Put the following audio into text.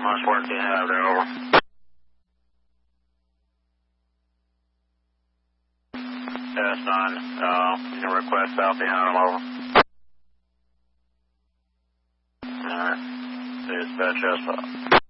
How much work do you have there, over? Yes, 9. Your request out behind them, over. Alright. Dispatch, yes,